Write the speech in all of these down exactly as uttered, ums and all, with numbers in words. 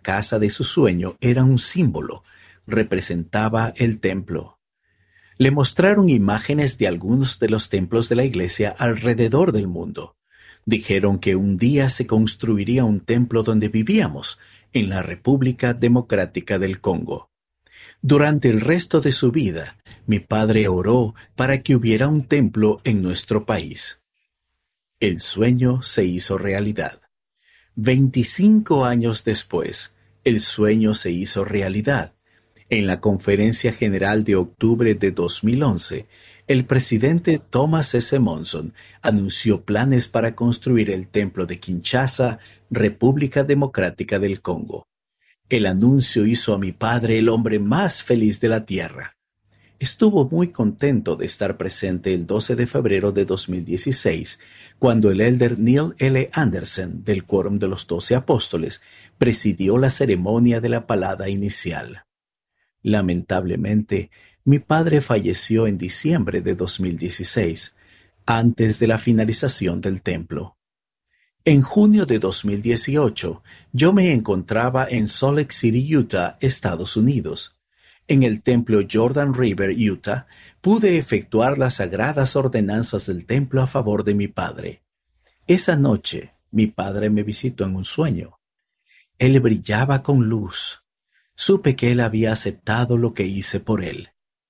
casa de su sueño era un símbolo, representaba el templo. Le mostraron imágenes de algunos de los templos de la iglesia alrededor del mundo. Dijeron que un día se construiría un templo donde vivíamos, en la República Democrática del Congo. Durante el resto de su vida, mi padre oró para que hubiera un templo en nuestro país. El sueño se hizo realidad. Veinticinco años después, el sueño se hizo realidad. En la Conferencia General de octubre de dos mil once, el presidente Thomas S. Monson anunció planes para construir el templo de Kinshasa, República Democrática del Congo. El anuncio hizo a mi padre el hombre más feliz de la tierra. Estuvo muy contento de estar presente el doce de febrero de dos mil dieciséis, cuando el elder Neil L. Anderson, del Quórum de los Doce Apóstoles, presidió la ceremonia de la palada inicial. Lamentablemente, mi padre falleció en diciembre de dos mil dieciséis, antes de la finalización del templo. En junio de dos mil dieciocho, yo me encontraba en Salt Lake City, Utah, Estados Unidos. En el templo Jordan River, Utah, pude efectuar las sagradas ordenanzas del templo a favor de mi padre. Esa noche, mi padre me visitó en un sueño. Él brillaba con luz. Supe que él había aceptado lo que hice por él.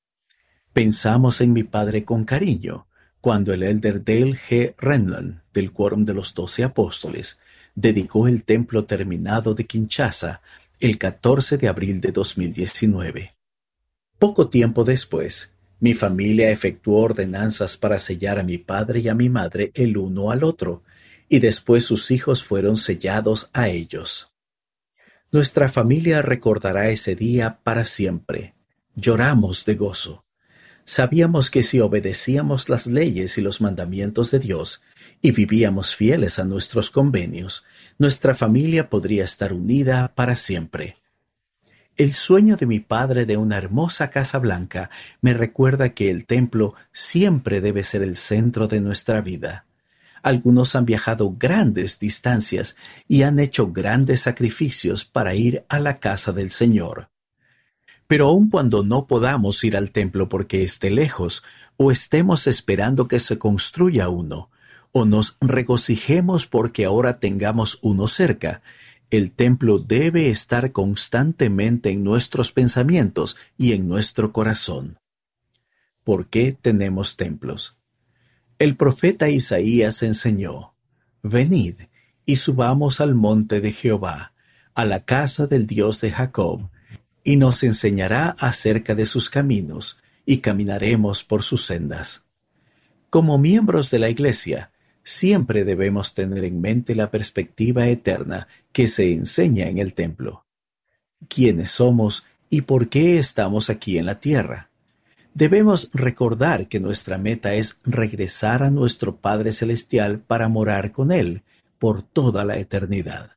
Pensamos en mi padre con cariño, cuando el elder Dale G. Renlund, del Quórum de los Doce Apóstoles, dedicó el templo terminado de Kinshasa el catorce de abril de dos mil diecinueve. Poco tiempo después, mi familia efectuó ordenanzas para sellar a mi padre y a mi madre el uno al otro, y después sus hijos fueron sellados a ellos. Nuestra familia recordará ese día para siempre. Lloramos de gozo. Sabíamos que si obedecíamos las leyes y los mandamientos de Dios y vivíamos fieles a nuestros convenios, nuestra familia podría estar unida para siempre. El sueño de mi padre de una hermosa casa blanca me recuerda que el templo siempre debe ser el centro de nuestra vida. Algunos han viajado grandes distancias y han hecho grandes sacrificios para ir a la casa del Señor. Pero aun cuando no podamos ir al templo porque esté lejos, o estemos esperando que se construya uno, o nos regocijemos porque ahora tengamos uno cerca, el templo debe estar constantemente en nuestros pensamientos y en nuestro corazón. ¿Por qué tenemos templos? El profeta Isaías enseñó: «Venid y subamos al monte de Jehová, a la casa del Dios de Jacob, y nos enseñará acerca de sus caminos, y caminaremos por sus sendas». Como miembros de la Iglesia, siempre debemos tener en mente la perspectiva eterna que se enseña en el templo. ¿Quiénes somos y por qué estamos aquí en la tierra? Debemos recordar que nuestra meta es regresar a nuestro Padre Celestial para morar con Él por toda la eternidad.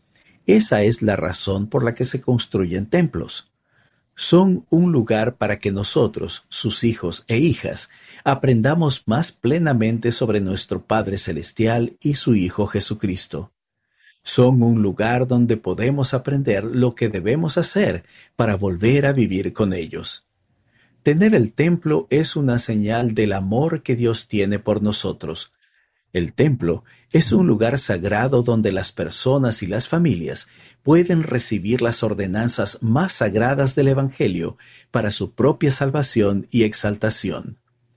Esa es la razón por la que se construyen templos. Son un lugar para que nosotros, sus hijos e hijas, aprendamos más plenamente sobre nuestro Padre Celestial y su Hijo Jesucristo. Son un lugar donde podemos aprender lo que debemos hacer para volver a vivir con ellos. Tener el templo es una señal del amor que Dios tiene por nosotros. El templo es un lugar sagrado donde las personas y las familias pueden recibir las ordenanzas más sagradas del Evangelio para su propia salvación y exaltación.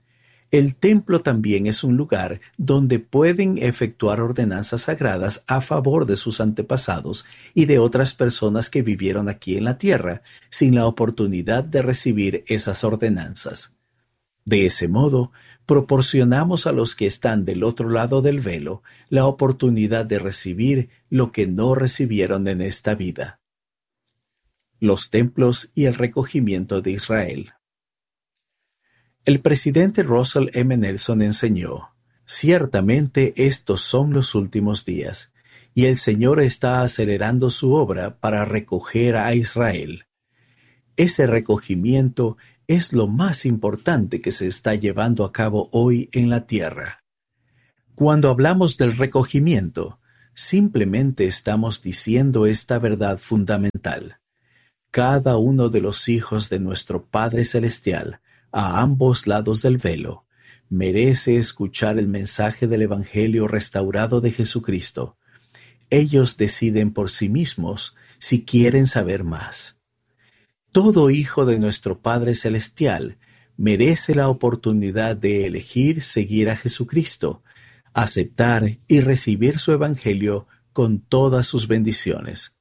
El templo también es un lugar donde pueden efectuar ordenanzas sagradas a favor de sus antepasados y de otras personas que vivieron aquí en la tierra sin la oportunidad de recibir esas ordenanzas. De ese modo, proporcionamos a los que están del otro lado del velo la oportunidad de recibir lo que no recibieron en esta vida. Los templos y el recogimiento de Israel. El presidente Russell M. Nelson enseñó: «Ciertamente estos son los últimos días, y el Señor está acelerando su obra para recoger a Israel». Ese recogimiento es lo más importante que se está llevando a cabo hoy en la tierra. Cuando hablamos del recogimiento, simplemente estamos diciendo esta verdad fundamental. Cada uno de los hijos de nuestro Padre Celestial, a ambos lados del velo, merece escuchar el mensaje del Evangelio restaurado de Jesucristo. Ellos deciden por sí mismos si quieren saber más. Todo hijo de nuestro Padre Celestial merece la oportunidad de elegir seguir a Jesucristo, aceptar y recibir su Evangelio con todas sus bendiciones.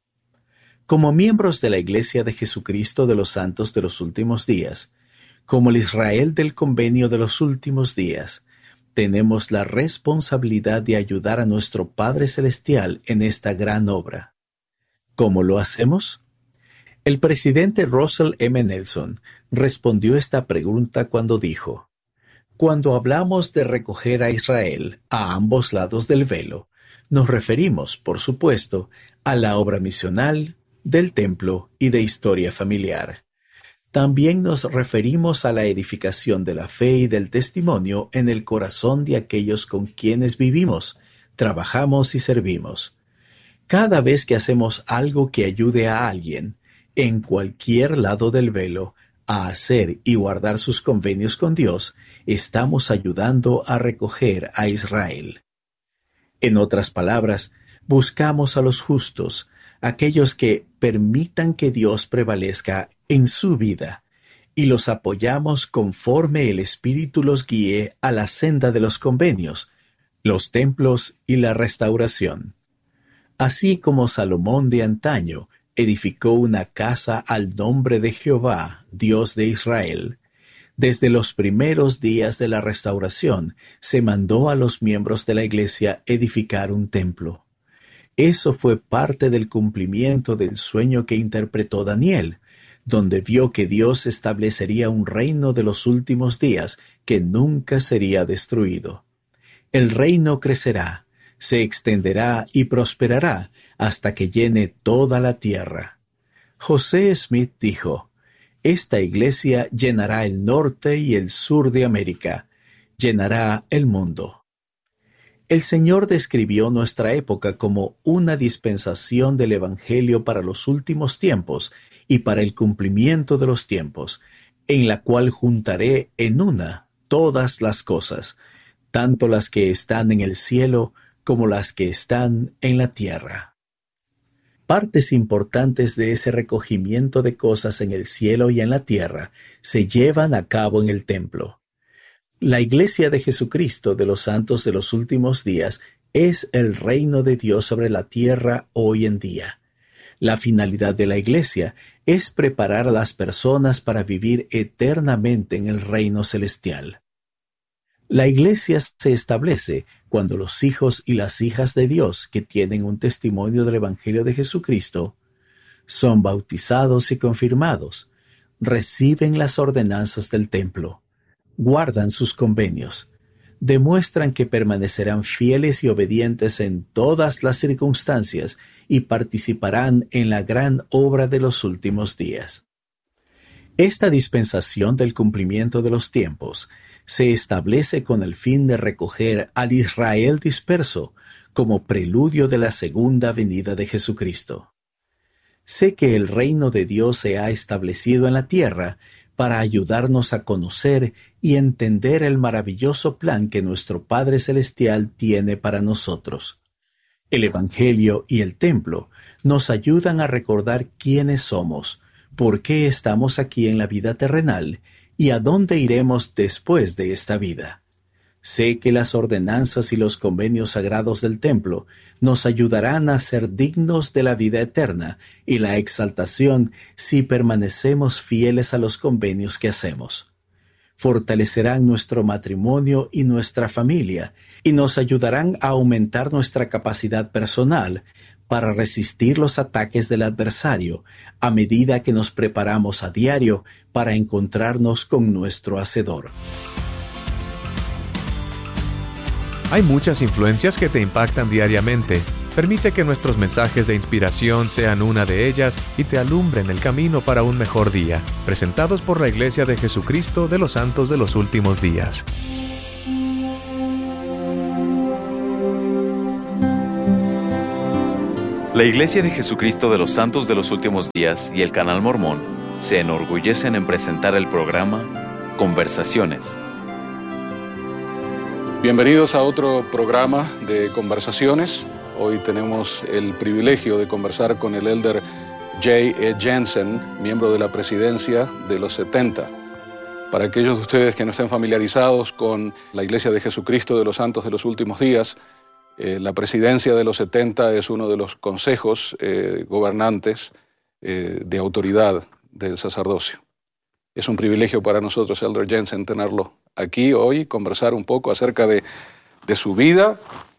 Como miembros de la Iglesia de Jesucristo de los Santos de los Últimos Días, como el Israel del Convenio de los Últimos Días, tenemos la responsabilidad de ayudar a nuestro Padre Celestial en esta gran obra. ¿Cómo lo hacemos? El presidente Russell M. Nelson respondió esta pregunta cuando dijo: Cuando hablamos de recoger a Israel a ambos lados del velo, nos referimos, por supuesto, a la obra misional, del templo y de historia familiar. También nos referimos a la edificación de la fe y del testimonio en el corazón de aquellos con quienes vivimos, trabajamos y servimos. Cada vez que hacemos algo que ayude a alguien, en cualquier lado del velo, a hacer y guardar sus convenios con Dios, estamos ayudando a recoger a Israel. En otras palabras, buscamos a los justos, aquellos que permitan que Dios prevalezca en su vida, y los apoyamos conforme el Espíritu los guíe a la senda de los convenios, los templos y la restauración. Así como Salomón de antaño edificó una casa al nombre de Jehová, Dios de Israel, desde los primeros días de la restauración se mandó a los miembros de la Iglesia edificar un templo. Eso fue parte del cumplimiento del sueño que interpretó Daniel, donde vio que Dios establecería un reino de los últimos días que nunca sería destruido. El reino crecerá, se extenderá y prosperará hasta que llene toda la tierra. José Smith dijo: Esta iglesia llenará el norte y el sur de América, llenará el mundo. El Señor describió nuestra época como una dispensación del Evangelio para los últimos tiempos y para el cumplimiento de los tiempos, en la cual juntaré en una todas las cosas, tanto las que están en el cielo como las que están en la tierra. Partes importantes de ese recogimiento de cosas en el cielo y en la tierra se llevan a cabo en el templo. La Iglesia de Jesucristo de los Santos de los Últimos Días es el reino de Dios sobre la tierra hoy en día. La finalidad de la Iglesia es preparar a las personas para vivir eternamente en el reino celestial. La Iglesia se establece cuando los hijos y las hijas de Dios que tienen un testimonio del Evangelio de Jesucristo son bautizados y confirmados, reciben las ordenanzas del templo, guardan sus convenios, demuestran que permanecerán fieles y obedientes en todas las circunstancias y participarán en la gran obra de los últimos días. Esta dispensación del cumplimiento de los tiempos se establece con el fin de recoger al Israel disperso como preludio de la segunda venida de Jesucristo. Sé que el reino de Dios se ha establecido en la tierra para ayudarnos a conocer y entender el maravilloso plan que nuestro Padre Celestial tiene para nosotros. El Evangelio y el templo nos ayudan a recordar quiénes somos, por qué estamos aquí en la vida terrenal y a dónde iremos después de esta vida. Sé que las ordenanzas y los convenios sagrados del templo nos ayudarán a ser dignos de la vida eterna y la exaltación si permanecemos fieles a los convenios que hacemos. Fortalecerán nuestro matrimonio y nuestra familia y nos ayudarán a aumentar nuestra capacidad personal para resistir los ataques del adversario a medida que nos preparamos a diario para encontrarnos con nuestro Hacedor. Hay muchas influencias que te impactan diariamente. Permite que nuestros mensajes de inspiración sean una de ellas y te alumbren el camino para un mejor día. Presentados por la Iglesia de Jesucristo de los Santos de los Últimos Días. La Iglesia de Jesucristo de los Santos de los Últimos Días y el Canal Mormón se enorgullecen en presentar el programa Conversaciones. Bienvenidos a otro programa de Conversaciones. Hoy tenemos el privilegio de conversar con el elder J E Jensen, miembro de la presidencia de los setenta. Para aquellos de ustedes que no estén familiarizados con la Iglesia de Jesucristo de los Santos de los Últimos Días, eh, la presidencia de los setenta es uno de los consejos eh, gobernantes eh, de autoridad del sacerdocio. Es un privilegio para nosotros, elder Jensen, tenerlo aquí hoy, conversar un poco acerca de, de su vida.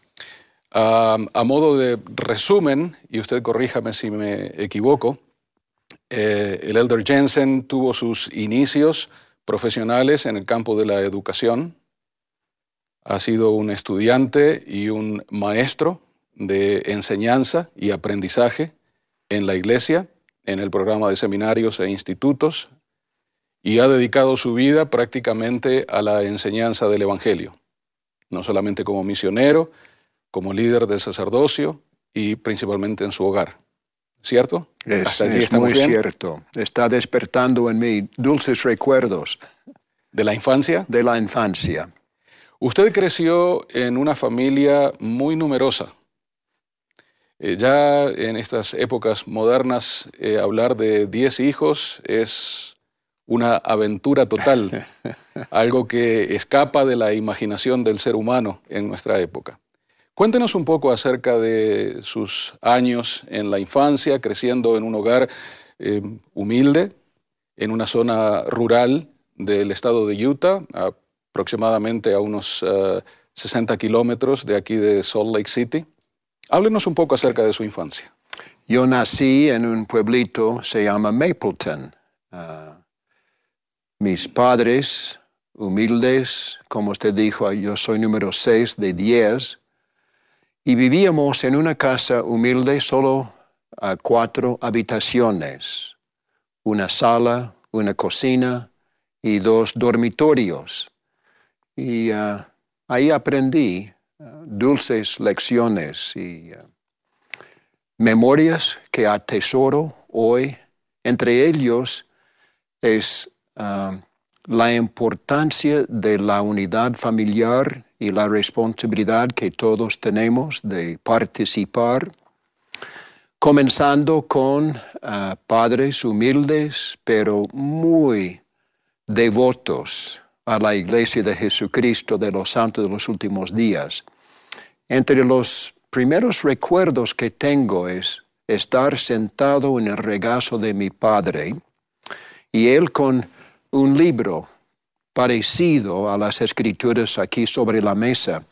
Uh, a modo de resumen, y usted corríjame si me equivoco, eh, el elder Jensen tuvo sus inicios profesionales en el campo de la educación. Ha sido un estudiante y un maestro de enseñanza y aprendizaje en la iglesia, en el programa de seminarios e institutos, y ha dedicado su vida prácticamente a la enseñanza del Evangelio, no solamente como misionero, como líder del sacerdocio y principalmente en su hogar. ¿Cierto? Es, ¿Hasta allí es estamos muy bien? cierto. Está despertando en mí dulces recuerdos ¿De la infancia? de la infancia. Usted creció en una familia muy numerosa. Eh, ya en estas épocas modernas, eh, hablar de diez hijos es una aventura total, algo que escapa de la imaginación del ser humano en nuestra época. Cuéntenos un poco acerca de sus años en la infancia, creciendo en un hogar eh, humilde, en una zona rural del estado de Utah, aproximadamente a unos uh, sesenta kilómetros de aquí de Salt Lake City. Háblenos un poco acerca de su infancia. Yo nací en un pueblito, se llama Mapleton. Uh, mis padres, humildes, como usted dijo, yo soy número seis de diez, y vivíamos en una casa humilde, solo a cuatro habitaciones, una sala, una cocina y dos dormitorios. Y uh, ahí aprendí uh, dulces lecciones y uh, memorias que atesoro hoy. Entre ellos es uh, la importancia de la unidad familiar y la responsabilidad que todos tenemos de participar, comenzando con uh, padres humildes, pero muy devotos a la Iglesia de Jesucristo de los Santos de los Últimos Días. Entre los primeros recuerdos que tengo es estar sentado en el regazo de mi padre y él con un libro parecido a las escrituras aquí sobre la mesa,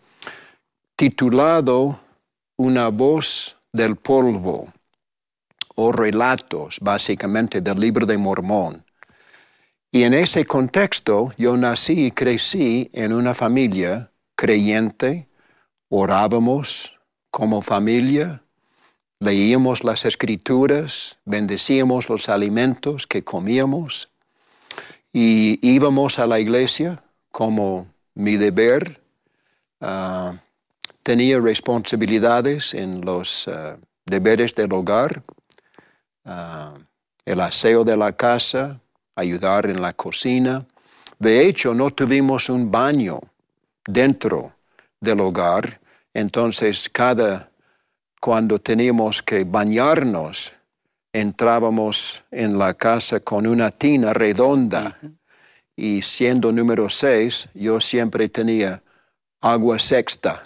titulado Una voz del polvo, o relatos básicamente del libro de Mormón. Y en ese contexto yo nací y crecí en una familia creyente, orábamos como familia, leíamos las escrituras, bendecíamos los alimentos que comíamos y íbamos a la iglesia como mi deber. Uh, tenía responsabilidades en los uh, deberes del hogar, uh, el aseo de la casa, ayudar en la cocina. De hecho, no tuvimos un baño dentro del hogar, entonces cada cuando teníamos que bañarnos, entrábamos en la casa con una tina redonda. Uh-huh. Y siendo número seis, yo siempre tenía agua sexta.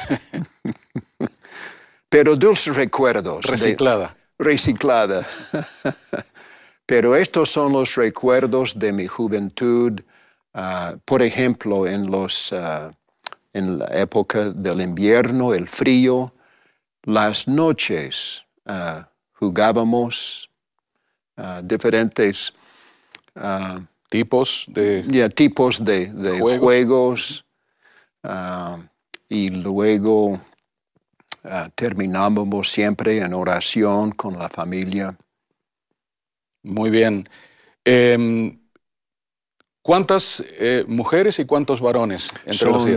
Pero dulces recuerdos. Reciclada. De, reciclada. Pero estos son los recuerdos de mi juventud. Uh, por ejemplo, en, los, uh, en la época del invierno, el frío, las noches uh, jugábamos uh, diferentes uh, tipos de, yeah, tipos de, de juegos, juegos uh, y luego uh, terminábamos siempre en oración con la familia. Muy bien. Eh, ¿Cuántas eh, mujeres y cuántos varones entre Son los diez?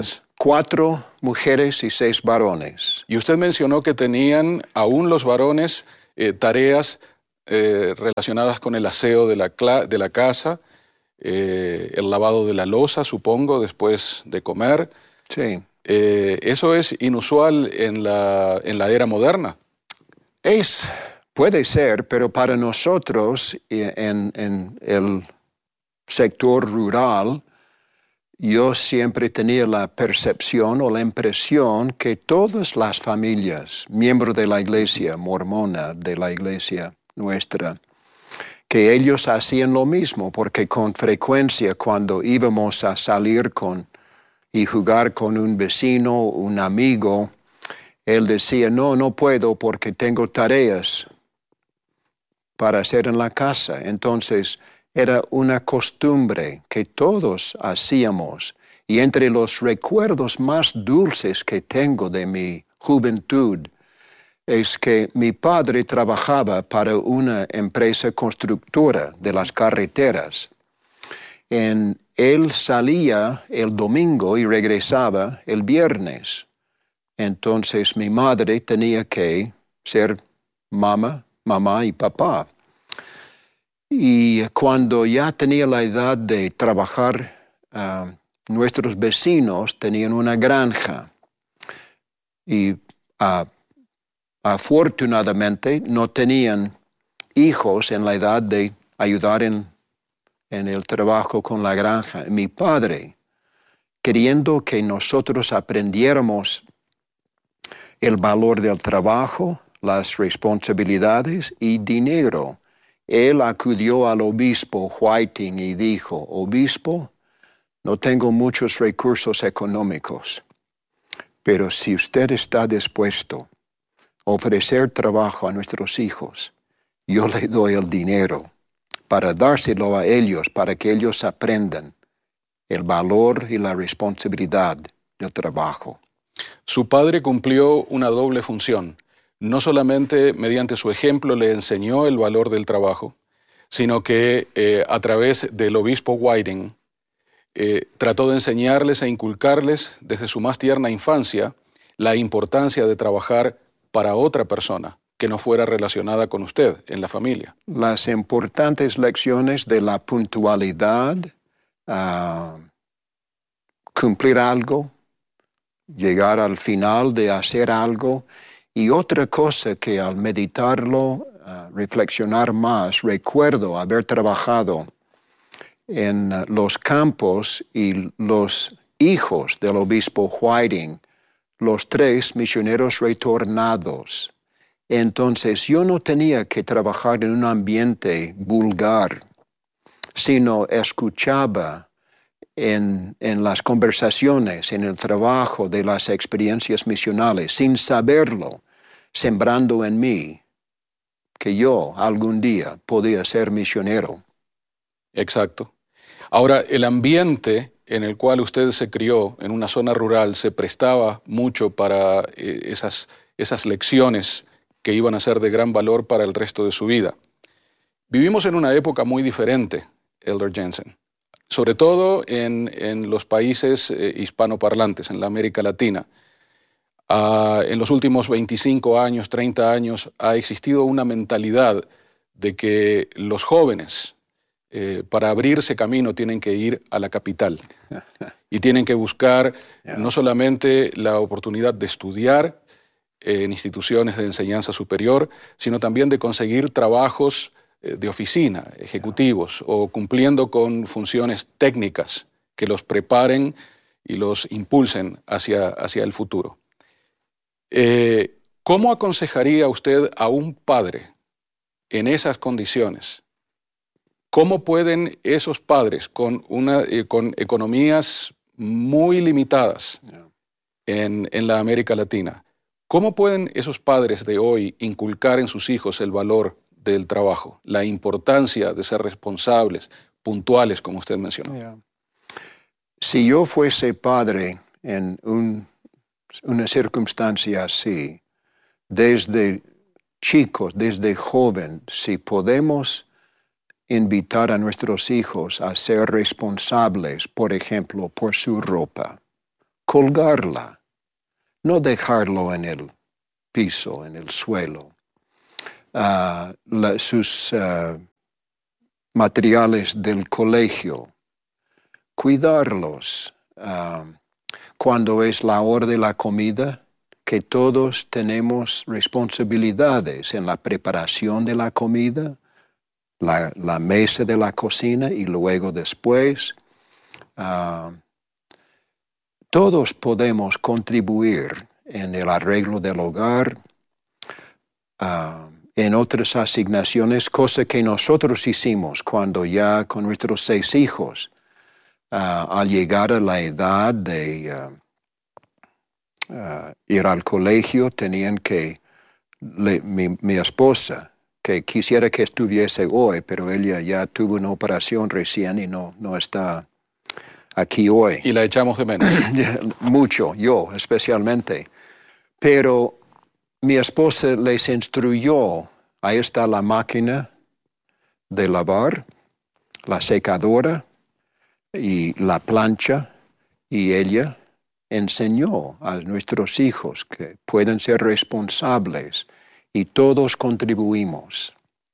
cuatro mujeres y seis varones. Y usted mencionó que tenían aún los varones eh, tareas eh, relacionadas con el aseo de la, de la casa, eh, el lavado de la loza, supongo, después de comer. Sí. Eh, ¿Eso es inusual en la, en la era moderna? Es, puede ser, pero para nosotros en, en el sector rural, yo siempre tenía la percepción o la impresión que todas las familias, miembros de la iglesia mormona, de la iglesia nuestra, que ellos hacían lo mismo, porque con frecuencia cuando íbamos a salir con, y jugar con un vecino, un amigo, él decía, no, no puedo porque tengo tareas para hacer en la casa. Entonces, era una costumbre que todos hacíamos. Y entre los recuerdos más dulces que tengo de mi juventud es que mi padre trabajaba para una empresa constructora de las carreteras. En, él salía el domingo y regresaba el viernes. Entonces mi madre tenía que ser mamá, mamá y papá. Y cuando ya tenía la edad de trabajar, uh, nuestros vecinos tenían una granja. Y uh, afortunadamente no tenían hijos en la edad de ayudar en, en el trabajo con la granja. Mi padre, queriendo que nosotros aprendiéramos el valor del trabajo, las responsabilidades y dinero, él acudió al obispo Whiting y dijo, obispo, no tengo muchos recursos económicos, pero si usted está dispuesto a ofrecer trabajo a nuestros hijos, yo le doy el dinero para dárselo a ellos, para que ellos aprendan el valor y la responsabilidad del trabajo. Su padre cumplió una doble función. No solamente mediante su ejemplo le enseñó el valor del trabajo, sino que eh, a través del obispo Whiting eh, trató de enseñarles e inculcarles desde su más tierna infancia la importancia de trabajar para otra persona que no fuera relacionada con usted en la familia. Las importantes lecciones de la puntualidad, uh, cumplir algo, llegar al final de hacer algo. Y otra cosa que al meditarlo, uh, reflexionar más, recuerdo haber trabajado en uh, los campos y los hijos del obispo Whiting, los tres misioneros retornados. Entonces yo no tenía que trabajar en un ambiente vulgar, sino escuchaba En, en las conversaciones, en el trabajo de las experiencias misionales, sin saberlo, sembrando en mí que yo algún día podía ser misionero. Exacto. Ahora, el ambiente en el cual usted se crió, en una zona rural, se prestaba mucho para eh, esas, esas lecciones que iban a ser de gran valor para el resto de su vida. Vivimos en una época muy diferente, Elder Jensen. Sobre todo en, en los países eh, hispanoparlantes, en la América Latina. Uh, en los últimos veinticinco años, treinta años, ha existido una mentalidad de que los jóvenes, eh, para abrirse camino, tienen que ir a la capital. Y tienen que buscar yeah. no solamente la oportunidad de estudiar eh, en instituciones de enseñanza superior, sino también de conseguir trabajos de oficina, ejecutivos, o cumpliendo con funciones técnicas que los preparen y los impulsen hacia, hacia el futuro. Eh, ¿Cómo aconsejaría usted a un padre en esas condiciones? ¿Cómo pueden esos padres con, una, eh, con economías muy limitadas en, en la América Latina, cómo pueden esos padres de hoy inculcar en sus hijos el valor del trabajo, la importancia de ser responsables, puntuales, como usted mencionó? Yeah. Si yo fuese padre en un, una circunstancia así, desde chicos, desde joven, si podemos invitar a nuestros hijos a ser responsables, por ejemplo, por su ropa, colgarla, no dejarlo en el piso, en el suelo. Uh, la, sus uh, materiales del colegio, cuidarlos. Uh, cuando es la hora de la comida, que todos tenemos responsabilidades en la preparación de la comida, la, la mesa de la cocina y luego después. Uh, todos podemos contribuir en el arreglo del hogar, uh, en otras asignaciones, cosa que nosotros hicimos cuando ya con nuestros seis hijos, uh, al llegar a la edad de uh, uh, ir al colegio, tenían que, le, mi, mi esposa, que quisiera que estuviese hoy, pero ella ya tuvo una operación recién y no, no está aquí hoy. Y la echamos de menos. Mucho, yo especialmente. Pero mi esposa les instruyó, ahí está la máquina de lavar, la secadora y la plancha, y ella enseñó a nuestros hijos que pueden ser responsables y todos contribuimos.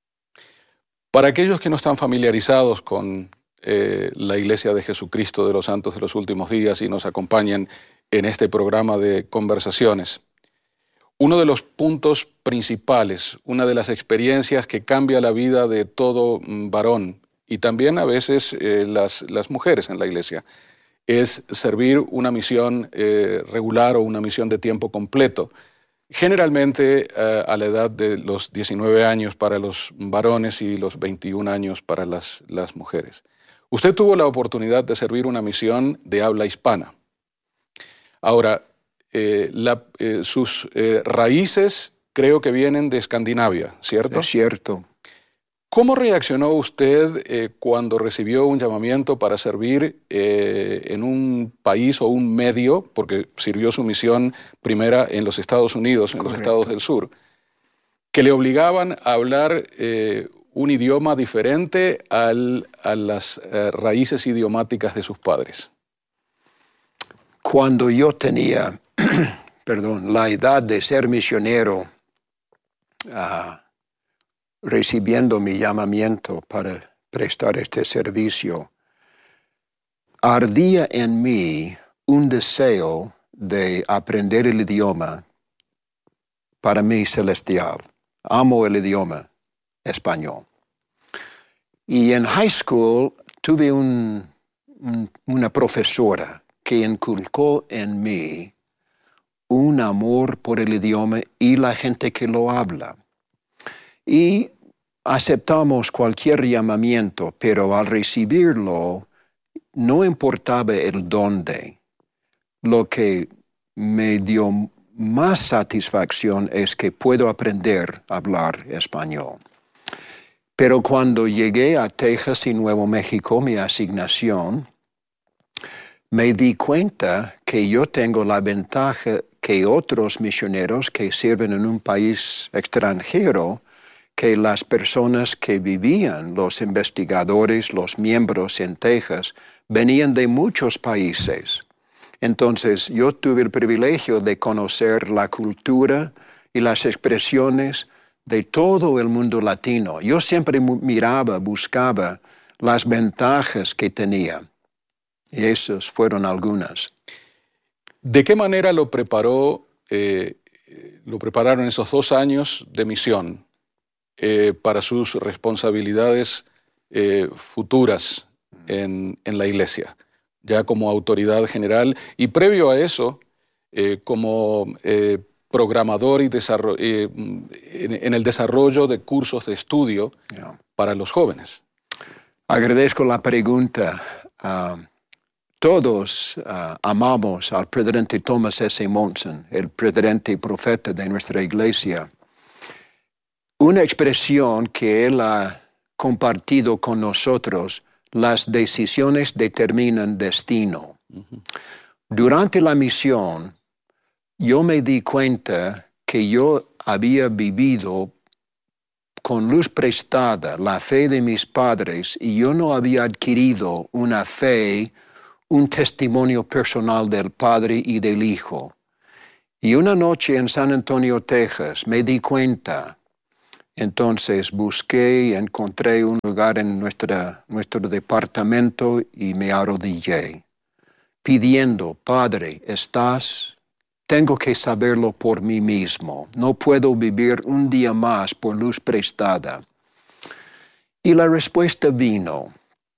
Para aquellos que no están familiarizados con eh, la Iglesia de Jesucristo de los Santos de los Últimos Días y nos acompañan en este programa de conversaciones, uno de los puntos principales, una de las experiencias que cambia la vida de todo varón y también a veces eh, las, las mujeres en la Iglesia, es servir una misión eh, regular o una misión de tiempo completo. Generalmente eh, a la edad de los diecinueve años para los varones y los veintiún años para las, las mujeres. Usted tuvo la oportunidad de servir una misión de habla hispana. Ahora, eh, la, eh, sus eh, raíces creo que vienen de Escandinavia, ¿cierto? Es cierto. ¿Cómo reaccionó usted eh, cuando recibió un llamamiento para servir eh, en un país o un medio, porque sirvió su misión primera en los Estados Unidos, en Correcto. los Estados del Sur, que le obligaban a hablar eh, un idioma diferente al, a las eh, raíces idiomáticas de sus padres? Cuando yo tenía, perdón, la edad de ser misionero, uh, recibiendo mi llamamiento para prestar este servicio, ardía en mí un deseo de aprender el idioma para mí celestial. Amo el idioma español. Y en high school tuve un, un, una profesora que inculcó en mí un amor por el idioma y la gente que lo habla. Y aceptamos cualquier llamamiento, pero al recibirlo no importaba el dónde. Lo que me dio más satisfacción es que puedo aprender a hablar español. Pero cuando llegué a Texas y Nuevo México, mi asignación, me di cuenta que yo tengo la ventaja que otros misioneros que sirven en un país extranjero, que las personas que vivían, los investigadores, los miembros en Texas, venían de muchos países. Entonces yo tuve el privilegio de conocer la cultura y las expresiones de todo el mundo latino. Yo siempre miraba, buscaba las ventajas que tenía. Y esas fueron algunas. ¿De qué manera lo preparó, eh, lo prepararon esos dos años de misión eh, para sus responsabilidades eh, futuras en, en la Iglesia, ya como autoridad general y previo a eso, eh, como eh, programador y desarro- eh, en, en el desarrollo de cursos de estudio Yeah. para los jóvenes? Agradezco la pregunta. Uh, todos uh, amamos al presidente Thomas S. Monson, el presidente y profeta de nuestra iglesia. Una expresión que él ha compartido con nosotros: las decisiones determinan destino. Uh-huh. Durante la misión, yo me di cuenta que yo había vivido con luz prestada la fe de mis padres y yo no había adquirido una fe un testimonio personal del Padre y del Hijo. Y una noche en San Antonio, Texas, me di cuenta. Entonces busqué y encontré un lugar en nuestra, nuestro departamento y me arrodillé, pidiendo, Padre, ¿estás? Tengo que saberlo por mí mismo. No puedo vivir un día más por luz prestada. Y la respuesta vino.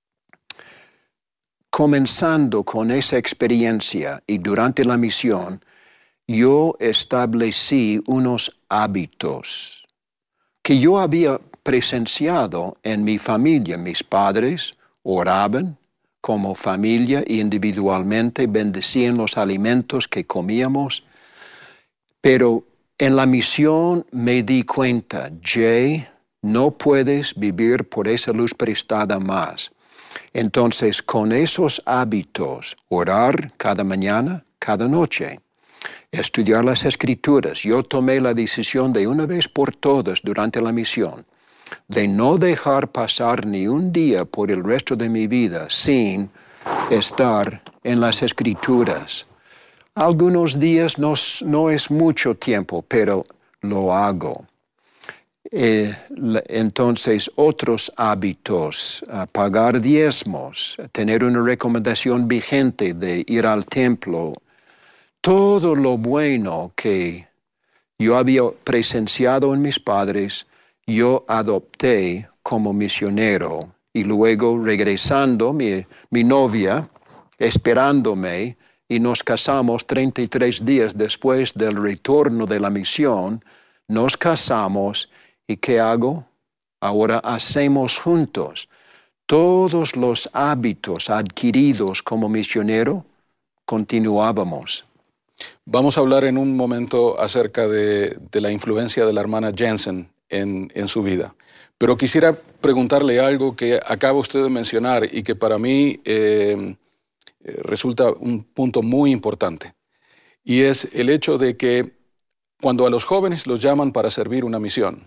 Comenzando con esa experiencia y durante la misión, yo establecí unos hábitos que yo había presenciado en mi familia. Mis padres oraban como familia e individualmente bendecían los alimentos que comíamos. Pero en la misión me di cuenta, Jay, no puedes vivir por esa luz prestada más. Entonces, con esos hábitos, orar cada mañana, cada noche, estudiar las Escrituras, yo tomé la decisión de una vez por todas durante la misión, de no dejar pasar ni un día por el resto de mi vida sin estar en las Escrituras. Algunos días no, no es mucho tiempo, pero lo hago. Eh, entonces, otros hábitos, uh, pagar diezmos, tener una recomendación vigente de ir al templo, todo lo bueno que yo había presenciado en mis padres, yo adopté como misionero. Y luego regresando, mi, mi novia, esperándome, y nos casamos treinta y tres días después del retorno de la misión, nos casamos. ¿Y qué hago? Ahora hacemos juntos todos los hábitos adquiridos como misionero, continuábamos. Vamos a hablar en un momento acerca de, de la influencia de la hermana Jensen en, en su vida. Pero quisiera preguntarle algo que acaba usted de mencionar y que para mí eh, resulta un punto muy importante. Y es el hecho de que cuando a los jóvenes los llaman para servir una misión,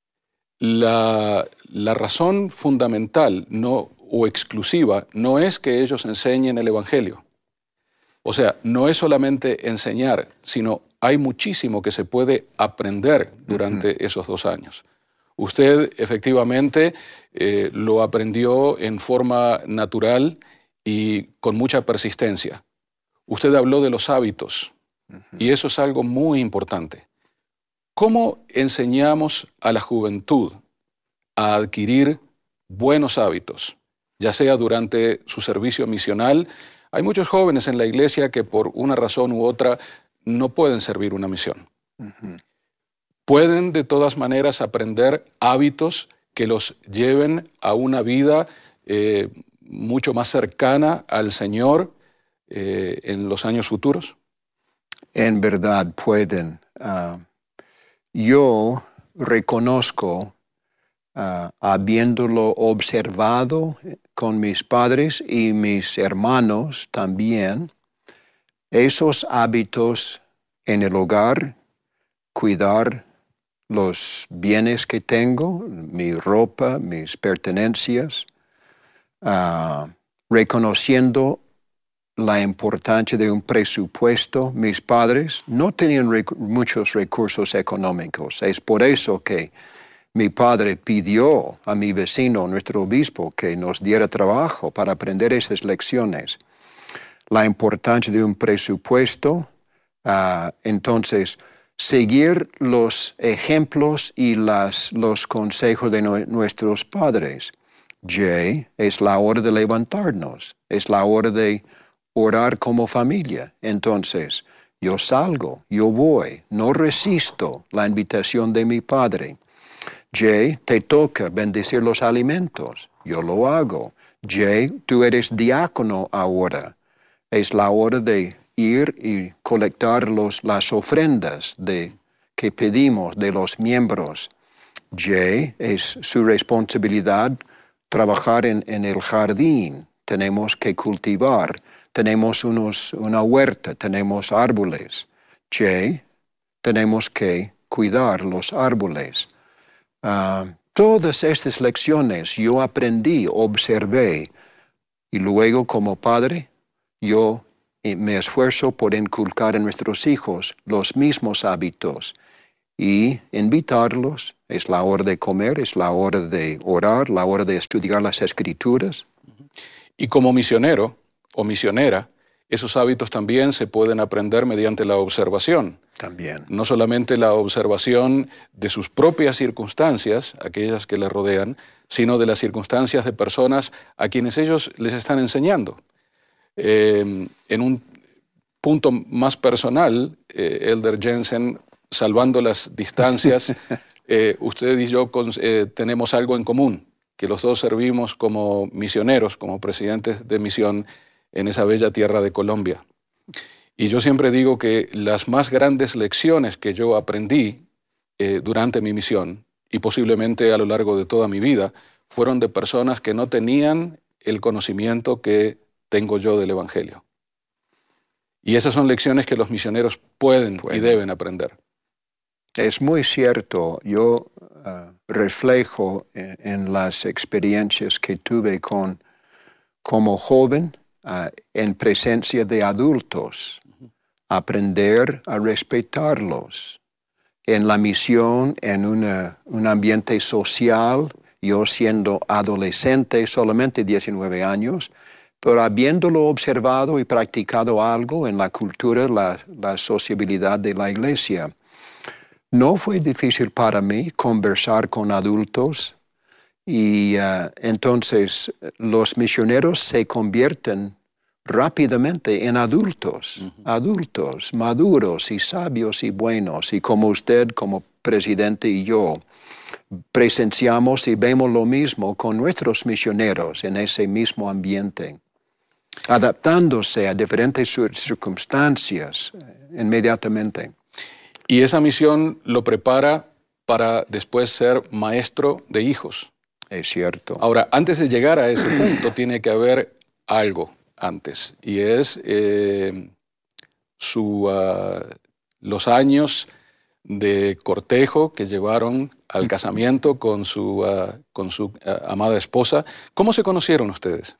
La, la razón fundamental no, o exclusiva no es que ellos enseñen el Evangelio. O sea, no es solamente enseñar, sino hay muchísimo que se puede aprender durante uh-huh. esos dos años. Usted efectivamente eh, lo aprendió en forma natural y con mucha persistencia. Usted habló de los hábitos uh-huh. y eso es algo muy importante. ¿Cómo enseñamos a la juventud a adquirir buenos hábitos, ya sea durante su servicio misional? Hay muchos jóvenes en la iglesia que por una razón u otra no pueden servir una misión. Uh-huh. Pueden de todas maneras aprender hábitos que los lleven a una vida eh, mucho más cercana al Señor eh, en los años futuros. En verdad pueden. Uh... Yo reconozco, uh, habiéndolo observado con mis padres y mis hermanos también, esos hábitos en el hogar, cuidar los bienes que tengo, mi ropa, mis pertenencias, uh, reconociendo la importancia de un presupuesto. Mis padres no tenían rec- muchos recursos económicos. Es por eso que mi padre pidió a mi vecino, nuestro obispo, que nos diera trabajo para aprender esas lecciones. La importancia de un presupuesto. Uh, entonces, seguir los ejemplos y las, los consejos de no- nuestros padres. Jay, es la hora de levantarnos. Es la hora de orar como familia. Entonces, yo salgo, yo voy, no resisto la invitación de mi padre. Jay, te toca bendecir los alimentos. Yo lo hago. Jay, tú eres diácono ahora. Es la hora de ir y colectar los, las ofrendas de, que pedimos de los miembros. Jay, es su responsabilidad trabajar en, en el jardín. Tenemos que cultivar. Tenemos unos, una huerta, tenemos árboles. Jay, tenemos que cuidar los árboles. Uh, todas estas lecciones yo aprendí, observé, y luego como padre yo me esfuerzo por inculcar en nuestros hijos los mismos hábitos y invitarlos. Es la hora de comer, es la hora de orar, la hora de estudiar las Escrituras. Y como misionero o misionera, esos hábitos también se pueden aprender mediante la observación. También. No solamente la observación de sus propias circunstancias, aquellas que le rodean, sino de las circunstancias de personas a quienes ellos les están enseñando. Eh, en un punto más personal, eh, Elder Jensen, salvando las distancias, eh, usted y yo con, eh, tenemos algo en común, que los dos servimos como misioneros, como presidentes de misión en esa bella tierra de Colombia. Y yo siempre digo que las más grandes lecciones que yo aprendí eh, durante mi misión, y posiblemente a lo largo de toda mi vida, fueron de personas que no tenían el conocimiento que tengo yo del Evangelio. Y esas son lecciones que los misioneros pueden bueno. y deben aprender. Es muy cierto. Yo uh, reflejo en, en las experiencias que tuve con, como joven uh, en presencia de adultos, uh-huh. aprender a respetarlos. En la misión, en una, un ambiente social, yo siendo adolescente, solamente diecinueve años, pero habiéndolo observado y practicado algo en la cultura, la, la sociabilidad de la iglesia, no fue difícil para mí conversar con adultos y uh, entonces los misioneros se convierten rápidamente en adultos, uh-huh. adultos, maduros y sabios y buenos. Y como usted, como presidente y yo, presenciamos y vemos lo mismo con nuestros misioneros en ese mismo ambiente, adaptándose a diferentes circunstancias inmediatamente. Y esa misión lo prepara para después ser maestro de hijos. Es cierto. Ahora, antes de llegar a ese punto, tiene que haber algo antes, y es eh, su, uh, los años de cortejo que llevaron al casamiento con su, uh, con su uh, amada esposa. ¿Cómo se conocieron ustedes?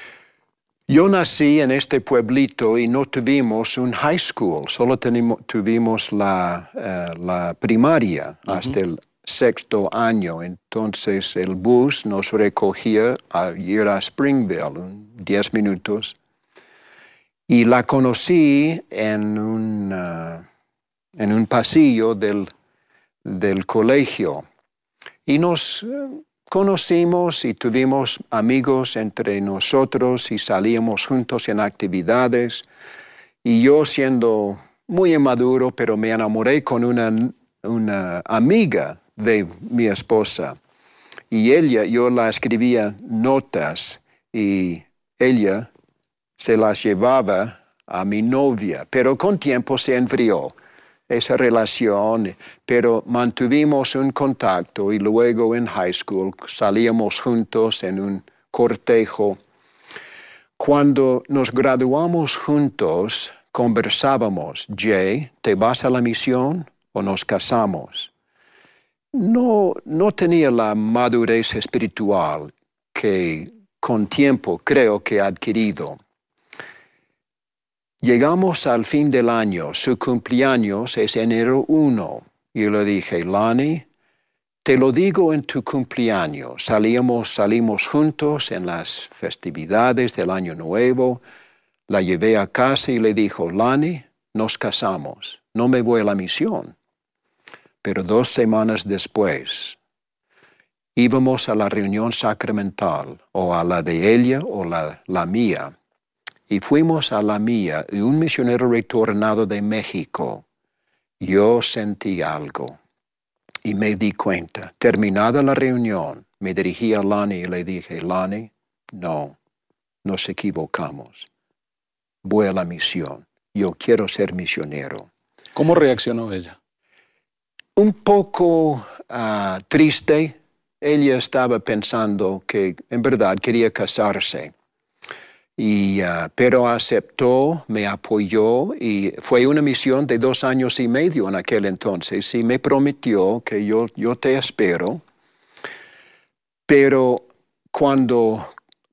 Yo nací en este pueblito y no tuvimos un high school, solo tenimo, tuvimos la, uh, la primaria uh-huh. hasta el sexto año. Entonces el bus nos recogía a ir a Springville, diez minutos, y la conocí en un, uh, en un pasillo del, del colegio. Y nos uh, conocimos y tuvimos amigos entre nosotros y salíamos juntos en actividades. Y yo, siendo muy inmaduro, pero me enamoré con una, una amiga de mi esposa. Y ella, yo la escribía notas y ella se las llevaba a mi novia, pero con tiempo se enfrió esa relación, pero mantuvimos un contacto y luego en high school salíamos juntos en un cortejo. Cuando nos graduamos juntos, conversábamos: Jay, ¿te vas a la misión o nos casamos? No, no tenía la madurez espiritual que con tiempo creo que he adquirido. Llegamos al fin del año, su cumpleaños es enero primero. Yo le dije: Lani, te lo digo en tu cumpleaños. Salíamos, salimos juntos en las festividades del Año Nuevo. La llevé a casa y le dijo: Lani, nos casamos, no me voy a la misión. Pero dos semanas después, íbamos a la reunión sacramental, o a la de ella o la, la mía. Y fuimos a la mía, y un misionero retornado de México. Yo sentí algo y me di cuenta. Terminada la reunión, me dirigí a Lani y le dije: Lani, no, nos equivocamos. Voy a la misión. Yo quiero ser misionero. ¿Cómo reaccionó ella? Un poco uh, triste. Ella estaba pensando que en verdad quería casarse. Y, uh, pero aceptó, me apoyó y fue una misión de dos años y medio en aquel entonces y me prometió que yo, yo te espero. Pero cuando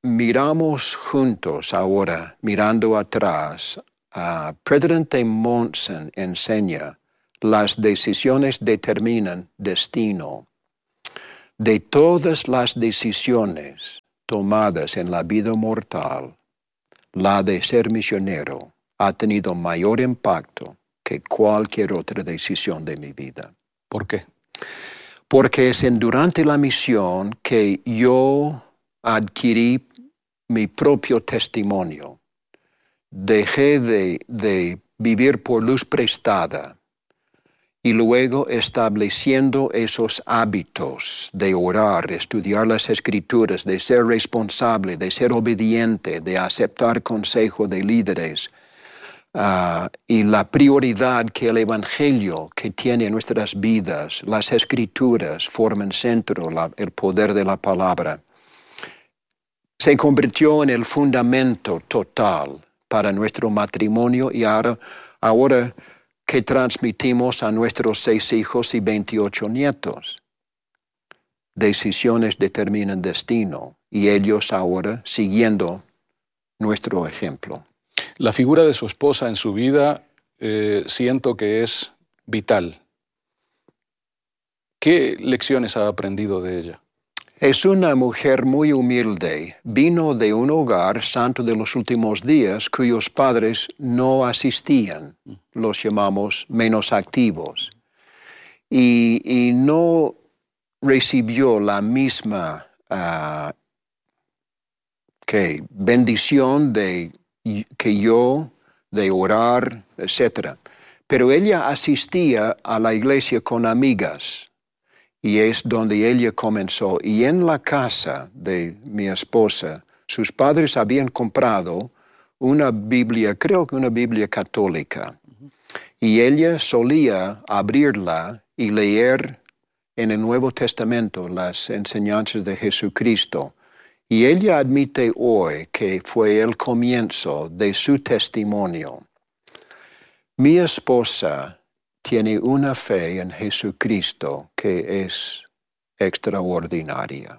miramos juntos ahora, mirando atrás, uh, Presidente Monson enseña, las decisiones determinan destino. De todas las decisiones tomadas en la vida mortal, la de ser misionero ha tenido mayor impacto que cualquier otra decisión de mi vida. ¿Por qué? Porque es en durante la misión que yo adquirí mi propio testimonio. Dejé de, de vivir por luz prestada y luego estableciendo esos hábitos de orar, de estudiar las Escrituras, de ser responsable, de ser obediente, de aceptar consejo de líderes, Uh, y la prioridad que el Evangelio que tiene en nuestras vidas, las Escrituras forman centro, la, el poder de la palabra, se convirtió en el fundamento total para nuestro matrimonio y ahora, ahora que transmitimos a nuestros seis hijos y veintiocho nietos. Decisiones determinan destino y ellos ahora siguiendo nuestro ejemplo. La figura de su esposa en su vida eh, siento que es vital. ¿Qué lecciones ha aprendido de ella? Es una mujer muy humilde. Vino de un hogar santo de los últimos días cuyos padres no asistían. Los llamamos menos activos. Y, y no recibió la misma uh, que bendición de que yo, de orar, etcétera. Pero ella asistía a la iglesia con amigas y es donde ella comenzó. Y en la casa de mi esposa, sus padres habían comprado una Biblia, creo que una Biblia católica. Uh-huh. Y ella solía abrirla y leer en el Nuevo Testamento las enseñanzas de Jesucristo. Y ella admite hoy que fue el comienzo de su testimonio. Mi esposa tiene una fe en Jesucristo que es extraordinaria.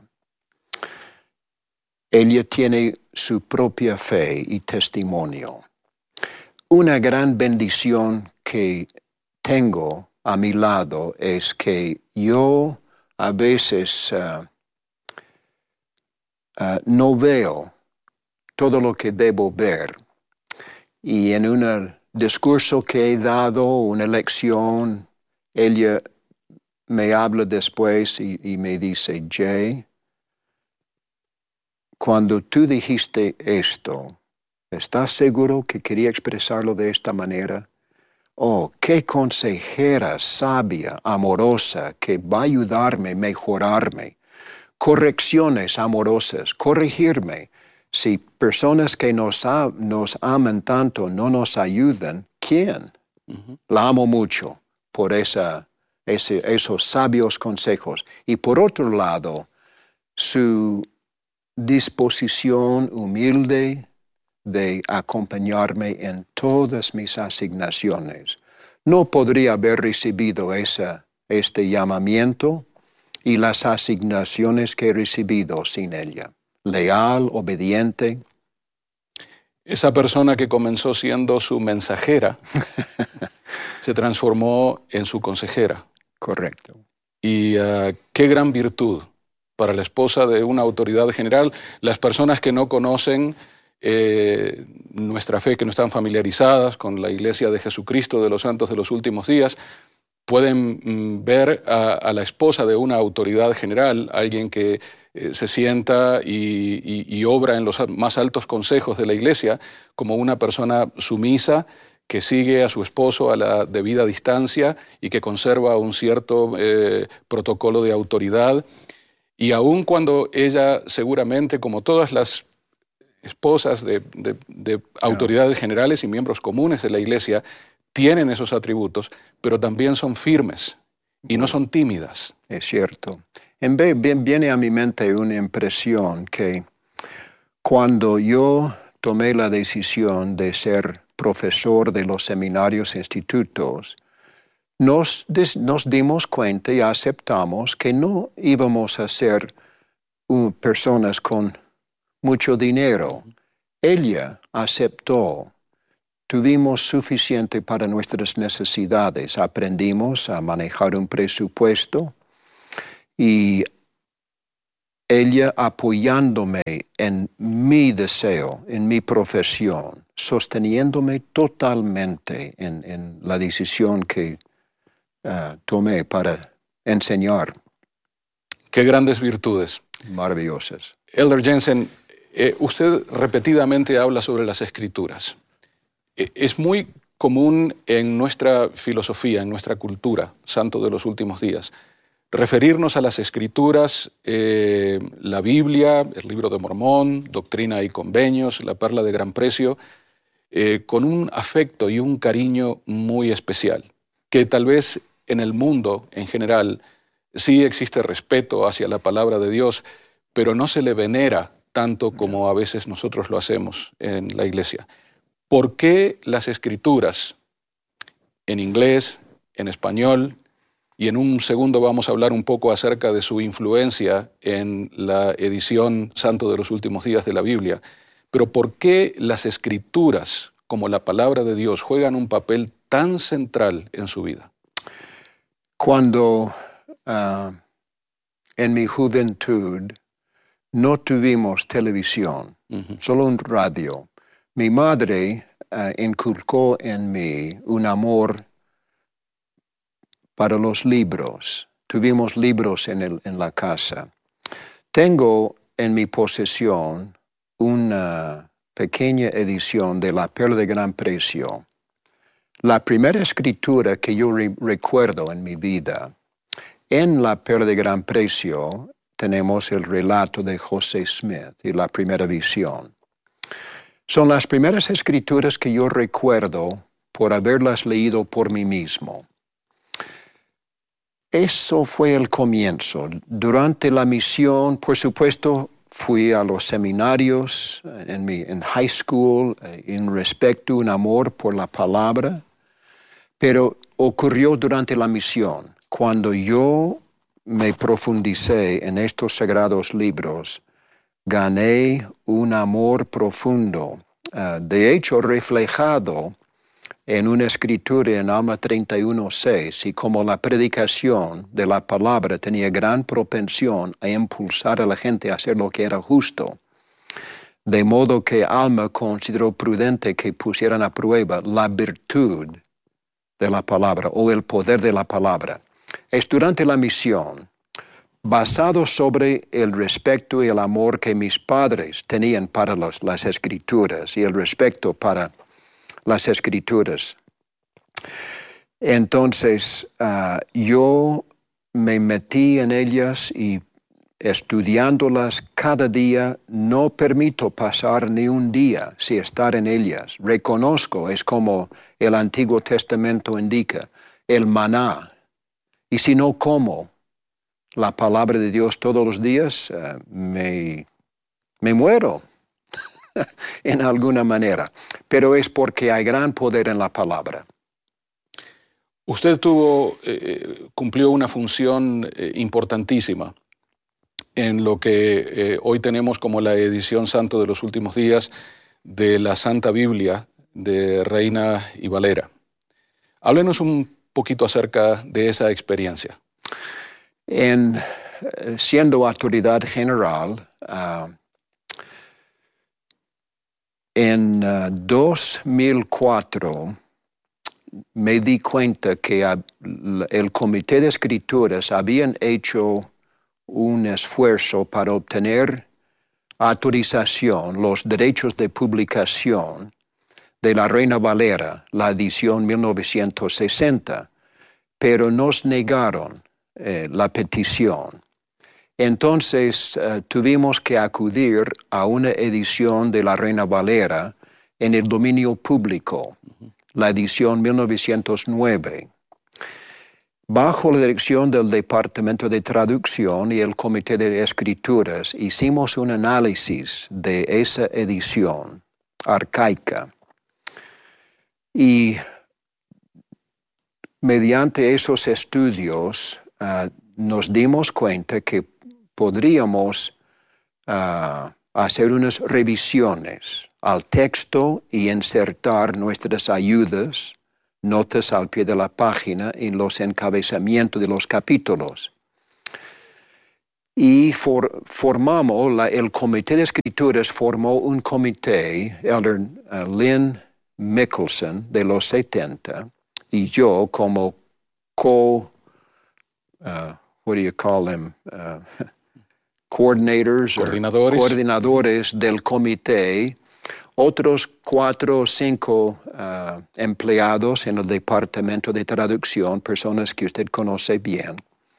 Ella tiene su propia fe y testimonio. Una gran bendición que tengo a mi lado es que yo a veces Uh, Uh, no veo todo lo que debo ver. Y en un discurso que he dado, una lección, ella me habla después y, y me dice, Jay, cuando tú dijiste esto, ¿estás seguro que quería expresarlo de esta manera? Oh, qué consejera sabia, amorosa, que va a ayudarme a mejorarme. Correcciones amorosas, corregirme. Si personas que nos, ha, nos aman tanto no nos ayudan, ¿quién? Uh-huh. La amo mucho por esa, ese, esos sabios consejos. Y por otro lado, su disposición humilde de acompañarme en todas mis asignaciones. No podría haber recibido esa, este llamamiento y las asignaciones que he recibido sin ella. Leal, obediente. Esa persona que comenzó siendo su mensajera se transformó en su consejera. Correcto. Y uh, qué gran virtud para la esposa de una autoridad general. Las personas que no conocen eh, nuestra fe, que no están familiarizadas con la Iglesia de Jesucristo de los Santos de los Últimos Días, pueden mm, ver a, a la esposa de una autoridad general, alguien que eh, se sienta y, y, y obra en los más altos consejos de la Iglesia, como una persona sumisa que sigue a su esposo a la debida distancia y que conserva un cierto eh, protocolo de autoridad. Y aun cuando ella seguramente, como todas las esposas de, de, de autoridades generales y miembros comunes de la Iglesia, tienen esos atributos, pero también son firmes y no son tímidas. Es cierto. En vez, viene a mi mente una impresión que cuando yo tomé la decisión de ser profesor de los seminarios e institutos, nos, des, nos dimos cuenta y aceptamos que no íbamos a ser uh, personas con mucho dinero. Ella aceptó. Tuvimos suficiente para nuestras necesidades. Aprendimos a manejar un presupuesto y ella apoyándome en mi deseo, en mi profesión, sosteniéndome totalmente en, en la decisión que uh, tomé para enseñar. Qué grandes virtudes. Maravillosas. Elder Jensen, eh, usted repetidamente habla sobre las Escrituras. Eh, es muy común en nuestra filosofía, en nuestra cultura, santo de los últimos días, referirnos a las Escrituras, eh, la Biblia, el Libro de Mormón, Doctrina y Convenios, la Perla de Gran Precio, eh, con un afecto y un cariño muy especial, que tal vez en el mundo en general sí existe respeto hacia la palabra de Dios, pero no se le venera tanto como a veces nosotros lo hacemos en la iglesia. ¿Por qué las Escrituras en inglés, en español, y en un segundo vamos a hablar un poco acerca de su influencia en la edición Santo de los Últimos Días de la Biblia, pero por qué las Escrituras, como la palabra de Dios, juegan un papel tan central en su vida? Cuando uh, en mi juventud no tuvimos televisión, uh-huh. solo un radio, mi madre uh, inculcó en mí un amor para los libros. Tuvimos libros en, el, en la casa. Tengo en mi posesión una pequeña edición de La Perla de Gran Precio. La primera escritura que yo re- recuerdo en mi vida. En La Perla de Gran Precio tenemos el relato de José Smith y la primera visión. Son las primeras escrituras que yo recuerdo por haberlas leído por mí mismo. Eso fue el comienzo. Durante la misión, por supuesto, fui a los seminarios en, mi, en high school, en respecto, un amor por la palabra, pero ocurrió durante la misión. Cuando yo me profundicé en estos sagrados libros, gané un amor profundo, uh, de hecho reflejado en una escritura en Alma treinta y uno seis, y como la predicación de la palabra tenía gran propensión a impulsar a la gente a hacer lo que era justo, de modo que Alma consideró prudente que pusieran a prueba la virtud de la palabra o el poder de la palabra. Es durante la misión, basado sobre el respeto y el amor que mis padres tenían para los, las escrituras y el respeto para las escrituras. Entonces, uh, yo me metí en ellas y estudiándolas cada día, no permito pasar ni un día sin estar en ellas. Reconozco, es como el Antiguo Testamento indica, el maná. Y si no como la palabra de Dios todos los días, uh, me, me muero. en alguna manera, pero es porque hay gran poder en la palabra. Usted tuvo, eh, cumplió una función eh, importantísima en lo que eh, hoy tenemos como la edición Santo de los Últimos Días de la Santa Biblia de Reina y Valera. Háblenos un poquito acerca de esa experiencia. En, siendo autoridad general, uh, En uh, dos mil cuatro me di cuenta que uh, el Comité de Escrituras habían hecho un esfuerzo para obtener autorización, los derechos de publicación de la Reina Valera, la edición mil novecientos sesenta, pero nos negaron eh, la petición. Entonces uh, tuvimos que acudir a una edición de la Reina Valera en el dominio público, uh-huh. la edición mil novecientos nueve. Bajo la dirección del Departamento de Traducción y el Comité de Escrituras, hicimos un análisis de esa edición arcaica. Y mediante esos estudios uh, nos dimos cuenta que podríamos uh, hacer unas revisiones al texto y insertar nuestras ayudas, notas al pie de la página en los encabezamientos de los capítulos. Y for, formamos, la, el Comité de Escrituras formó un comité, Elder uh, Lynn Mickelson de los setenta, y yo como co, uh, what do you call them, uh, coordinators, coordinadores. coordinadores del comité, otros cuatro o cinco uh, empleados en el departamento de traducción, personas que usted conoce bien.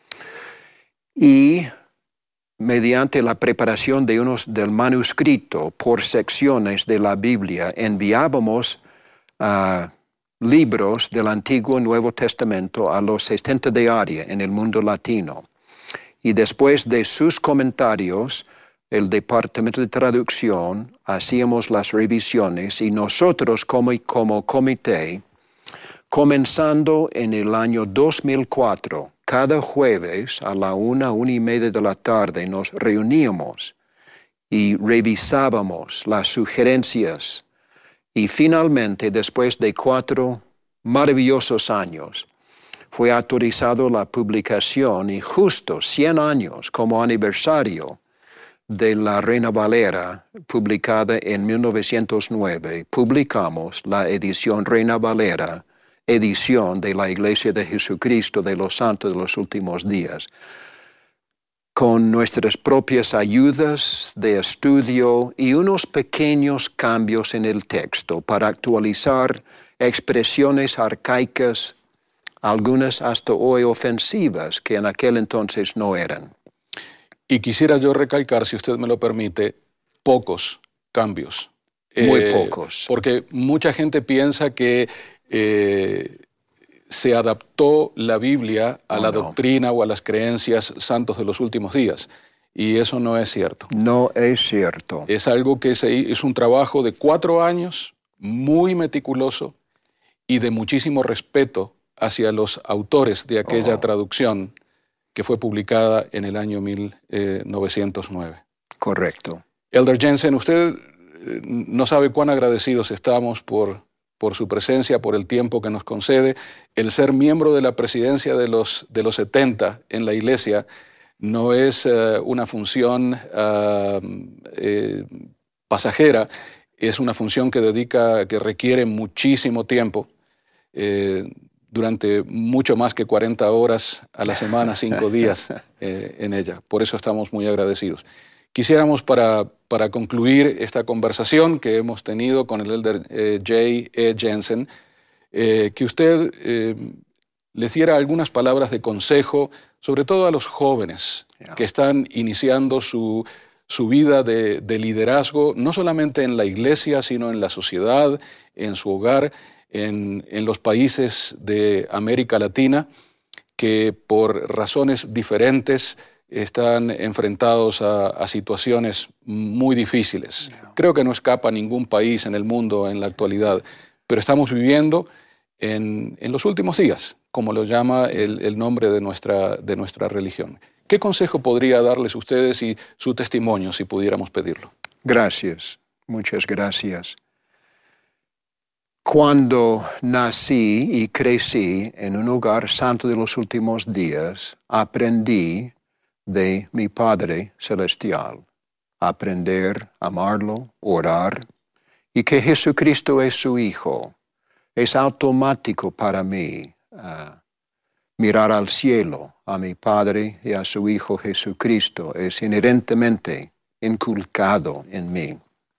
Y mediante la preparación de unos, del manuscrito por secciones de la Biblia, enviábamos uh, libros del Antiguo y Nuevo Testamento a los setenta de área en el mundo latino. Y después de sus comentarios, el departamento de traducción hacíamos las revisiones y nosotros como, como comité, comenzando en el año dos mil cuatro, cada jueves a la una, una y media de la tarde nos reuníamos y revisábamos las sugerencias. Y finalmente, después de cuatro maravillosos años, fue autorizado la publicación y justo cien años como aniversario de la Reina Valera, publicada en mil novecientos nueve, publicamos la edición Reina Valera, edición de la Iglesia de Jesucristo de los Santos de los Últimos Días, con nuestras propias ayudas de estudio y unos pequeños cambios en el texto para actualizar expresiones arcaicas, algunas hasta hoy ofensivas, que en aquel entonces no eran. Y quisiera yo recalcar, si usted me lo permite, pocos cambios. Muy eh, pocos. Porque mucha gente piensa que eh, se adaptó la Biblia a Oh, la no. doctrina o a las creencias santos de los últimos días. Y eso no es cierto. No es cierto. Es algo que se, es un trabajo de cuatro años, muy meticuloso y de muchísimo respeto hacia los autores de aquella Oh. traducción que fue publicada en el año mil novecientos nueve. Correcto. Elder Jensen, usted eh, no sabe cuán agradecidos estamos por, por su presencia, por el tiempo que nos concede. El ser miembro de la presidencia de los, de los setenta en la Iglesia no es uh, una función uh, eh, pasajera, es una función que dedica, que requiere muchísimo tiempo, eh, durante mucho más que cuarenta horas a la semana, cinco días eh, en ella. Por eso estamos muy agradecidos. Quisiéramos para, para concluir esta conversación que hemos tenido con el Elder eh, J E Jensen, eh, que usted eh, le diera algunas palabras de consejo, sobre todo a los jóvenes Yeah. que están iniciando su, su vida de, de liderazgo, no solamente en la iglesia, sino en la sociedad, en su hogar, en, en los países de América Latina, que por razones diferentes están enfrentados a, a situaciones muy difíciles. Yeah. Creo que no escapa ningún país en el mundo en la actualidad, pero estamos viviendo en, en los últimos días, como lo llama el, el nombre de nuestra, de nuestra religión. ¿Qué consejo podría darles ustedes y su testimonio, si pudiéramos pedirlo? Gracias, muchas gracias. Cuando nací y crecí en un hogar santo de los últimos días, aprendí de mi Padre Celestial, aprender a amarlo, orar, y que Jesucristo es su Hijo. Es automático para mí uh, mirar al cielo, a mi Padre y a su Hijo Jesucristo. Es inherentemente inculcado en mí.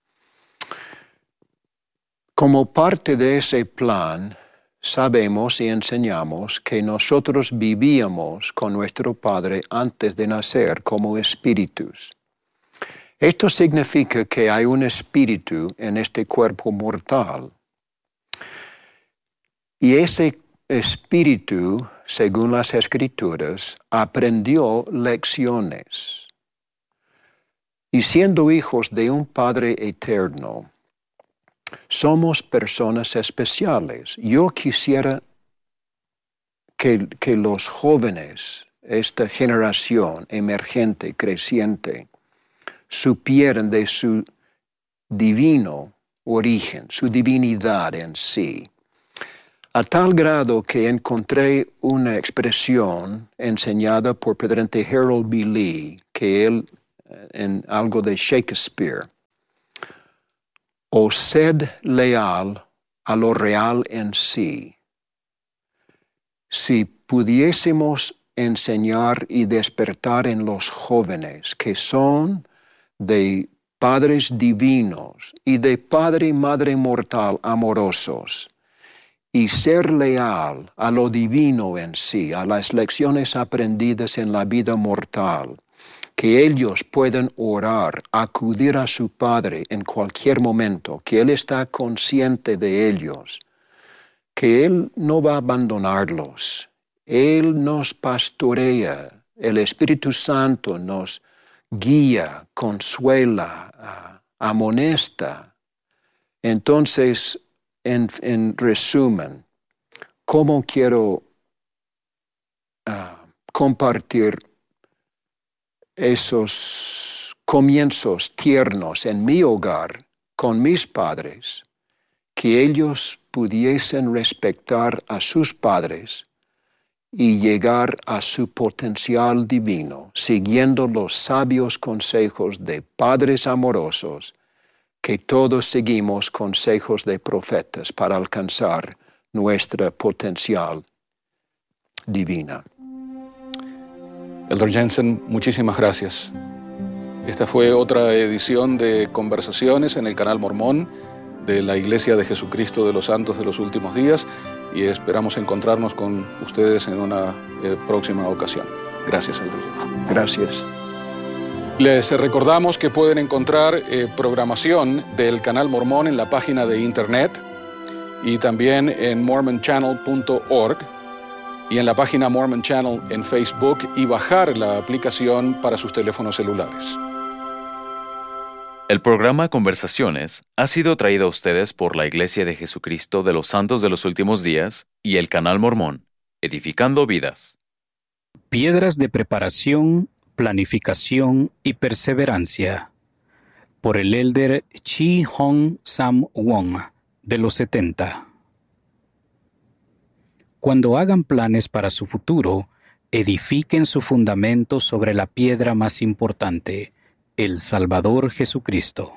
Como parte de ese plan, sabemos y enseñamos que nosotros vivíamos con nuestro Padre antes de nacer como espíritus. Esto significa que hay un espíritu en este cuerpo mortal. Y ese espíritu, según las Escrituras, aprendió lecciones. Y siendo hijos de un Padre eterno, somos personas especiales. Yo quisiera que, que los jóvenes, esta generación emergente, creciente, supieran de su divino origen, su divinidad en sí, a tal grado que encontré una expresión enseñada por Presidente Harold B. Lee, que él, en algo de Shakespeare, o sed leal a lo real en sí. Si pudiésemos enseñar y despertar en los jóvenes que son de padres divinos y de padre y madre mortal amorosos, y ser leal a lo divino en sí, a las lecciones aprendidas en la vida mortal, que ellos pueden orar, acudir a su Padre en cualquier momento, que Él está consciente de ellos, que Él no va a abandonarlos. Él nos pastorea, el Espíritu Santo nos guía, consuela, amonesta. Entonces, en, en resumen, ¿cómo quiero uh, compartir esos comienzos tiernos en mi hogar con mis padres, que ellos pudiesen respetar a sus padres y llegar a su potencial divino, siguiendo los sabios consejos de padres amorosos, que todos seguimos consejos de profetas para alcanzar nuestra potencial divina. Elder Jensen, muchísimas gracias. Esta fue otra edición de Conversaciones en el Canal Mormón de la Iglesia de Jesucristo de los Santos de los Últimos Días, y esperamos encontrarnos con ustedes en una eh, próxima ocasión. Gracias, Elder Jensen. Gracias. Les recordamos que pueden encontrar eh, programación del Canal Mormón en la página de internet y también en mormon channel punto org y en la página Mormon Channel en Facebook, y bajar la aplicación para sus teléfonos celulares. El programa Conversaciones ha sido traído a ustedes por la Iglesia de Jesucristo de los Santos de los Últimos Días y el Canal Mormón, edificando vidas. Piedras de preparación, planificación y perseverancia, por el elder Chi Hong Sam Wong, de los setenta. Cuando hagan planes para su futuro, edifiquen su fundamento sobre la piedra más importante, el Salvador Jesucristo.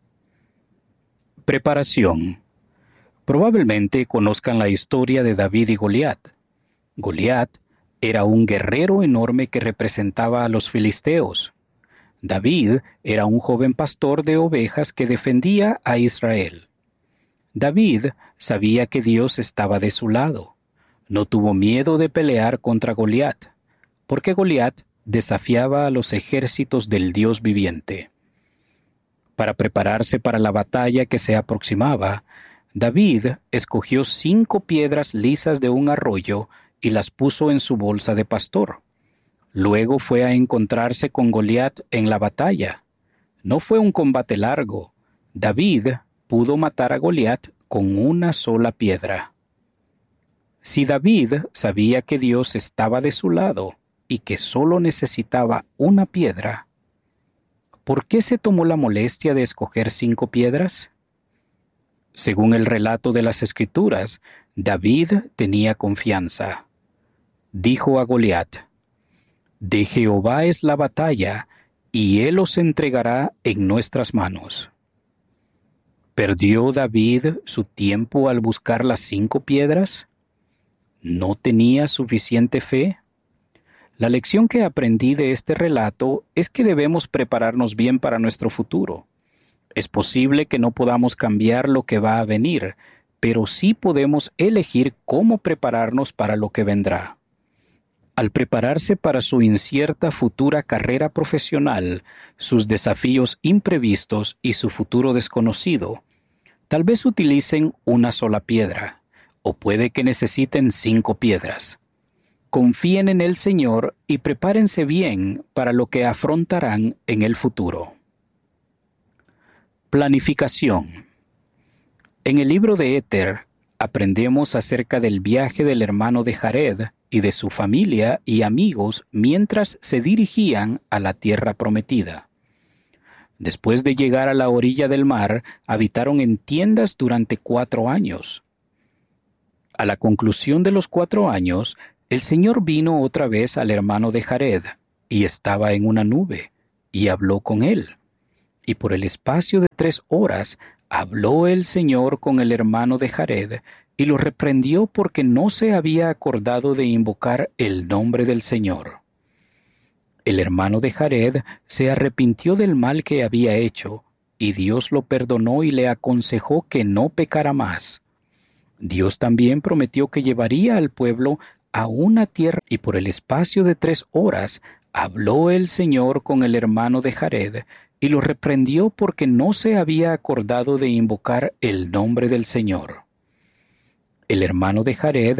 Preparación. Probablemente conozcan la historia de David y Goliat. Goliat era un guerrero enorme que representaba a los filisteos. David era un joven pastor de ovejas que defendía a Israel. David sabía que Dios estaba de su lado. No tuvo miedo de pelear contra Goliat, porque Goliat desafiaba a los ejércitos del Dios viviente. Para prepararse para la batalla que se aproximaba, David escogió cinco piedras lisas de un arroyo y las puso en su bolsa de pastor. Luego fue a encontrarse con Goliat en la batalla. No fue un combate largo. David pudo matar a Goliat con una sola piedra. Si David sabía que Dios estaba de su lado y que solo necesitaba una piedra, ¿por qué se tomó la molestia de escoger cinco piedras? Según el relato de las Escrituras, David tenía confianza. Dijo a Goliat: «De Jehová es la batalla, y él os entregará en nuestras manos». ¿Perdió David su tiempo al buscar las cinco piedras? ¿No tenía suficiente fe? La lección que aprendí de este relato es que debemos prepararnos bien para nuestro futuro. Es posible que no podamos cambiar lo que va a venir, pero sí podemos elegir cómo prepararnos para lo que vendrá. Al prepararse para su incierta futura carrera profesional, sus desafíos imprevistos y su futuro desconocido, tal vez utilicen una sola piedra, o puede que necesiten cinco piedras. Confíen en el Señor y prepárense bien para lo que afrontarán en el futuro. Planificación. En el libro de Éter aprendemos acerca del viaje del hermano de Jared y de su familia y amigos mientras se dirigían a la tierra prometida. Después de llegar a la orilla del mar, habitaron en tiendas durante cuatro años. A la conclusión de los cuatro años, el Señor vino otra vez al hermano de Jared, y estaba en una nube, y habló con él. Y por el espacio de tres horas habló el Señor con el hermano de Jared, y lo reprendió porque no se había acordado de invocar el nombre del Señor. El hermano de Jared se arrepintió del mal que había hecho, y Dios lo perdonó y le aconsejó que no pecara más. Dios también prometió que llevaría al pueblo a una tierra, y por el espacio de tres horas habló el Señor con el hermano de Jared, y lo reprendió porque no se había acordado de invocar el nombre del Señor. El hermano de Jared